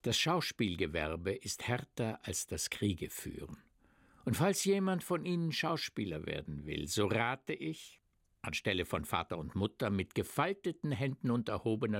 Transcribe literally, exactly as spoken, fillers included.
Das Schauspielgewerbe ist härter als das Kriegeführen. Und falls jemand von Ihnen Schauspieler werden will, so rate ich, anstelle von Vater und Mutter mit gefalteten Händen und erhobener